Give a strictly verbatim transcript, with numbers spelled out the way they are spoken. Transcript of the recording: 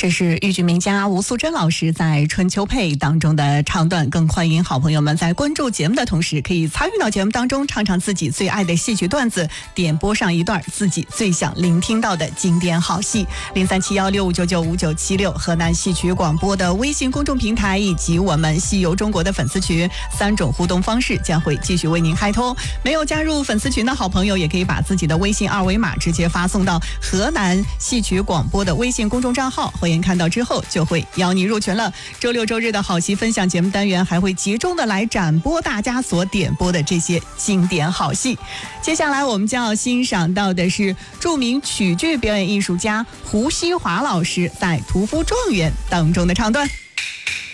这是豫剧名家吴素珍老师在《春秋配》当中的唱段，更欢迎好朋友们在关注节目的同时，可以参与到节目当中，唱唱自己最爱的戏曲段子，点播上一段自己最想聆听到的经典好戏。零三七幺六五九九五九七六河南戏曲广播的微信公众平台以及我们戏游中国的粉丝群，三种互动方式将会继续为您开通。没有加入粉丝群的好朋友，也可以把自己的微信二维码直接发送到河南戏曲广播的微信公众账号，会员看到之后就会邀你入群了。周六周日的好戏分享节目单元还会集中的来展播大家所点播的这些经典好戏。接下来我们将要欣赏到的是著名曲剧表演艺术家胡锡华老师在《屠夫状元》当中的唱段。